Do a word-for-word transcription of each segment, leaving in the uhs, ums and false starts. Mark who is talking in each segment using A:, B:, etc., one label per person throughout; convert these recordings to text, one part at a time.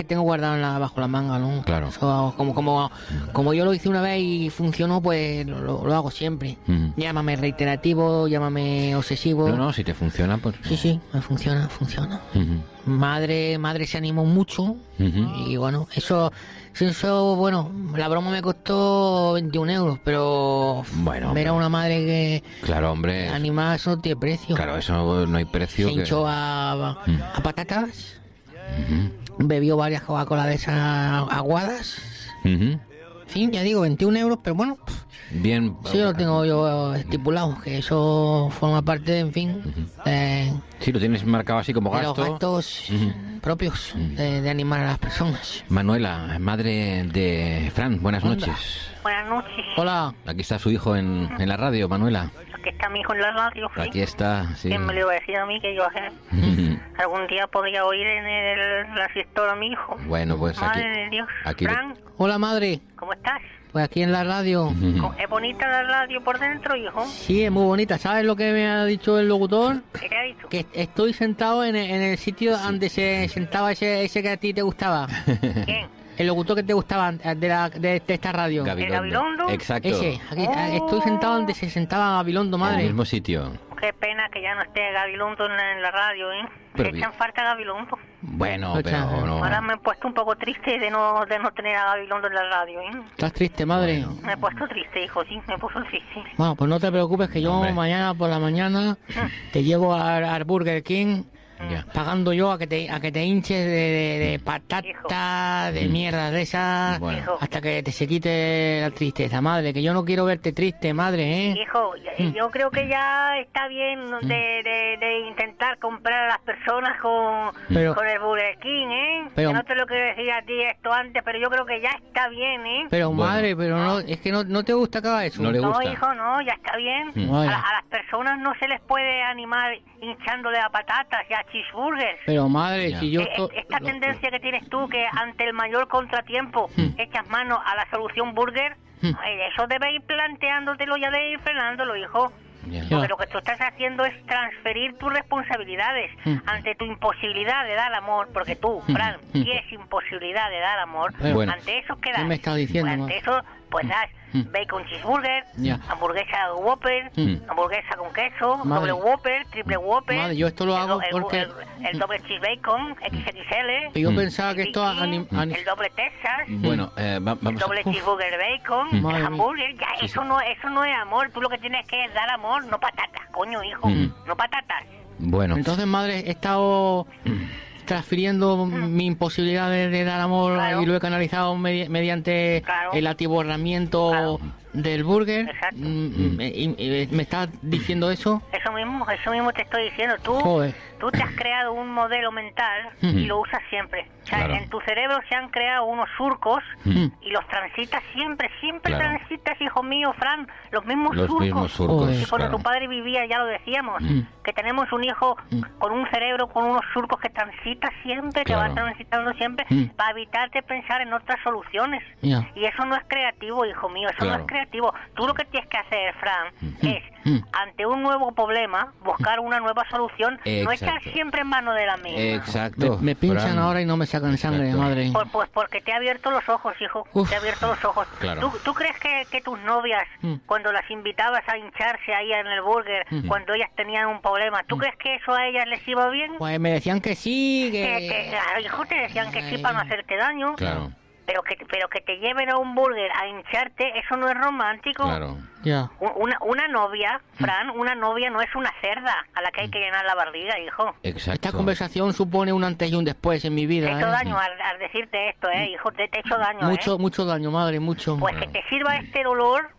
A: tengo guardado en la, bajo la manga, ¿no?
B: Claro.
A: Eso, como, como, como yo lo hice una vez y funcionó, pues lo, lo, lo hago siempre.
B: Mm.
A: Llámame reiterativo, llámame obsesivo.
B: No, no, si te funciona, pues...
A: Sí, sí, me funciona, funciona.
B: Uh-huh.
A: Madre, madre se animó mucho.
B: Uh-huh.
A: Y bueno, eso, eso, bueno, la broma me costó veintiún euros, pero
B: Bueno,
A: ver a una madre que
B: claro, hombre,
A: animada, eso no tiene precio.
B: Claro, eso no hay precio.
A: Se
B: que...
A: hinchó a,
B: Mm.
A: a patatas,
B: Uh-huh.
A: bebió varias Coca-Cola de esas aguadas.
B: Uh-huh.
A: En fin, ya digo, veintiún euros, pero bueno,
B: Bien.
A: sí lo tengo yo estipulado, que eso forma parte, en fin,
B: Uh-huh.
A: de,
B: Sí, lo tienes marcado así como
A: de los
B: gasto.
A: gastos
B: Uh-huh.
A: propios de, de animar a las personas.
B: Manuela, madre de Fran, buenas
A: Onda.
B: noches.
C: Buenas noches.
A: Hola.
B: Aquí está su hijo en, en la radio, Manuela.
C: Aquí está mi hijo en la radio. ¿sí?
B: Aquí está, sí.
C: ¿Quién me lo iba a decir a mí que yo eh, algún día podría oír en el, la fiesta a mi hijo?
B: Bueno, pues aquí...
C: Madre de Dios.
B: aquí-
C: Fran,
A: Hola, madre.
C: ¿cómo estás?
A: Pues aquí en la radio.
B: Ujú.
C: ¿Es bonita la radio por dentro, hijo?
A: Sí, es muy bonita. ¿Sabes lo que me ha dicho el locutor?
C: ¿Qué te ha dicho?
A: Que estoy sentado en el, en el sitio donde se sentaba ese, ese que a ti te gustaba.
C: ¿Quién?
A: El locutor que te gustaba de, la, de, de esta radio.
B: Gabilondo.
C: Gabilondo?
B: Exacto.
A: Ese. Aquí,
C: Oh.
A: Estoy sentado donde se sentaba Gabilondo,
B: En el
A: madre.
B: mismo sitio.
C: Qué pena que ya no esté Gabilondo en la, en la radio, ¿eh?
B: Pero
C: Se
B: bien.
C: echan falta Gabilondo.
B: Bueno,
A: Escucha,
B: pero no...
C: Ahora me he puesto un poco triste de no de no tener a Gabilondo en la radio, ¿eh?
A: Estás triste, madre.
B: Bueno.
C: Me he puesto triste, hijo, sí, me he puesto triste.
A: Bueno, pues no te preocupes que yo
B: Hombre.
A: mañana por la mañana te llevo al, al Burger King
B: Ya.
A: pagando yo a que te a que te hinches de, de, de patata, de
B: Mm.
A: mierda de esas,
B: Bueno.
C: Hijo.
A: hasta que te se quite la tristeza, madre, que yo no quiero verte triste, madre, ¿eh?
C: Hijo, ya-
A: Mm.
C: yo creo que ya está bien de, de, de intentar comprar a las personas con,
A: Pero-
C: con el Burger King, ¿eh?
A: pero-
C: Que no te lo quiero decir a ti esto antes, pero yo creo que ya está bien, ¿eh?
A: Pero
B: Bueno.
A: madre, pero no, es que no, no te gusta que haga eso.
B: No le
C: No,
B: gusta.
C: hijo, no, ya está bien.
B: Mm.
C: A,
A: Vaya.
C: la- a las personas no se les puede animar hinchándole a patatas y a cheeseburgers.
A: Pero madre,
B: Ya.
A: si yo
C: Eh,
A: esto-
C: eh, Esta
A: lo-
C: tendencia que tienes tú, que ante el mayor contratiempo
A: Mm.
C: echas mano a la solución burger,
A: Mm.
C: ay, eso debe ir planteándotelo ya de ir frenándolo, hijo.
B: Ya.
A: Ya.
C: Porque lo que tú estás haciendo es transferir tus responsabilidades
A: Mm.
C: ante tu imposibilidad de dar amor, porque tú,
A: Mm.
C: Fran,
A: Mm.
C: tienes imposibilidad de dar amor.
B: Bueno.
C: Ante eso, ¿qué das?
A: ¿Qué me estás diciendo,
C: Pues
A: ma?
C: ante eso, pues das
A: Mm.
C: bacon cheeseburger,
A: Ya.
C: hamburguesa Whopper,
A: Mm.
C: hamburguesa con queso,
A: Madre.
C: doble Whopper, triple Whopper.
A: Madre, yo esto lo
C: el
A: hago
C: do- el,
A: porque-
C: El, el doble cheese bacon, equis equis ele.
A: yo
B: Mm.
A: pensaba que esto
C: Big
A: anim-
C: King,
A: ani-
C: el doble Texas.
B: Bueno, eh, va-
C: El
B: vamos a...
C: doble
A: Uf.
C: cheeseburger bacon,
A: Madre
C: el
A: mía.
C: hamburger, ya,
B: Sí,
C: eso
B: sí.
C: no eso no es amor, tú lo que tienes que es dar amor, no patatas, coño, hijo,
B: Mm.
C: no patatas.
B: Bueno,
A: Entonces, madre, he estado transfiriendo mi imposibilidad de, de dar amor
C: Claro.
A: y lo he canalizado medi- mediante
C: Claro.
A: el atiborramiento
C: Claro.
A: del burger.
C: Exacto.
A: Mm, mm, y- y- ¿Me estás diciendo eso?
C: Eso mismo, eso mismo te estoy diciendo, tú,
A: Joder.
C: tú te has creado un modelo mental
A: Mm.
C: y lo usas siempre. O sea,
B: Claro.
C: en tu cerebro se han creado unos surcos
B: Mm.
C: y los transitas siempre, siempre
B: Claro.
C: transitas, hijo mío, Fran, los mismos
B: los
C: surcos.
B: mismos surcos,
A: Joder.
C: Y cuando
B: claro.
C: tu padre vivía, ya lo decíamos,
A: Mm.
C: que tenemos un hijo
A: Mm.
C: con un cerebro, con unos surcos que transita siempre, que
B: Claro.
C: va transitando siempre,
A: Mm.
C: para evitarte pensar en otras soluciones.
A: Ya.
C: Y eso no es creativo, hijo mío, eso
B: Claro.
C: no es creativo. Tú lo que tienes que hacer, Fran, es,
A: Mm.
C: ante un nuevo problema, buscar una nueva solución, no echar
B: Exacto.
C: siempre en mano de la misma.
B: Exacto.
A: Me, me pinchan
B: Fran.
A: ahora y no me sacan sangre,
B: Exacto.
A: madre.
C: Por- pues porque te ha abierto los ojos, hijo.
A: Uf.
C: Te ha abierto los ojos.
B: Claro.
C: ¿Tú, tú crees que, que tus novias,
A: Mm.
C: cuando las invitabas a hincharse ahí en el burger,
A: Mm.
C: cuando ellas tenían un problema, ¿tú crees que eso a ellas les iba bien?
A: Pues me decían que sí,
C: Que,
A: que...
C: que, claro, hijo, te decían que sí
A: Ay.
C: para no hacerte daño.
B: Claro,
C: Pero que, pero que te lleven a un burger a hincharte, eso no es romántico.
B: claro.
A: Ya.
C: U- Una, una novia, Fran, una novia no es una cerda a la que hay que llenar la barriga, hijo.
B: Exacto.
A: Esta conversación supone un antes y un después en mi
C: Te
A: vida,
C: he hecho
A: ¿eh?
C: daño al, al decirte esto, ¿eh, hijo? Te, te he hecho daño,
A: Mucho,
C: ¿eh?
A: mucho daño, madre, mucho.
C: Pues que te sirva este dolor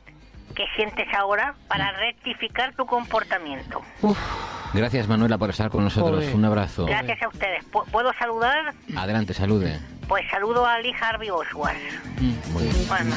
C: que sientes ahora para rectificar tu comportamiento.
A: Uf,
B: Gracias, Manuela, por estar con nosotros.
A: Joder.
B: Un abrazo.
C: Gracias a ustedes. ¿Pu- ¿Puedo saludar?
B: Adelante, salude.
C: Pues saludo a Lee Harvey Oswald.
A: mm.
B: Muy bien.
C: Bueno.